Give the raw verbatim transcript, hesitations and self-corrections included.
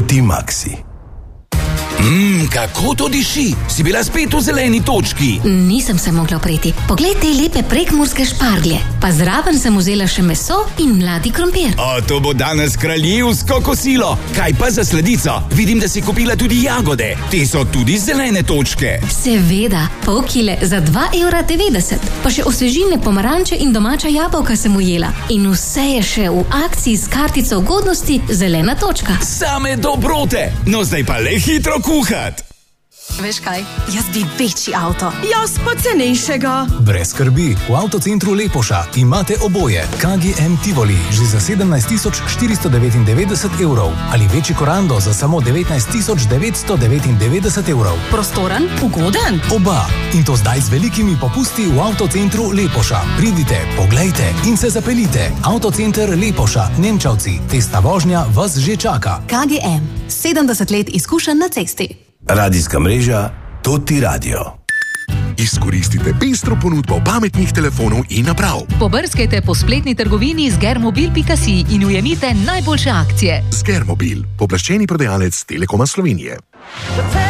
Optimaxi. Mmm, kako to diši? Si bila spet v zeleni točki? Nisem se mogla opreti. Poglej te lepe prekmurske šparglje. Pa zraven sem vzela še meso in mladi krompir. O, to bo danes kraljevsko kosilo. Kaj pa za sladico? Vidim, da si kupila tudi jagode. Te so tudi zelene točke. Seveda, pol kile za dva evra devetdeset. Pa še osvežilne pomaranče in domača jabolka sem ujela. In vse je še v akciji s kartico ugodnosti zelena točka. Same dobrote. No, zdaj pa le hitro kuhat. Veš kaj, jaz bi večji avto. Jaz pa cenejšega. Brez skrbi, v Avtocentru Lepoša imate oboje. K G M Tivoli že za sedemnajst tisoč štiristo devetindevetdeset evrov ali večji Korando za samo devetnajst tisoč devetsto devetindevetdeset evrov. Prostoren, ugoden? Oba. In to zdaj z velikimi popusti v Avtocentru Lepoša. Pridite, poglejte in se zapeljite. Avtocenter Lepoša, Nemčevci. Testna vožnja vas že čaka. K G M. sedemdeset let izkušenj na cesti. Radijska mreža Toti Radio. Izkoristite pestro ponudbo pametnih telefonov in naprav. Pobrskajte po spletni trgovini z germobil pika si in ujemite najboljše akcije. Sgermobil, pooblaščeni prodajalec Telekoma Slovenije.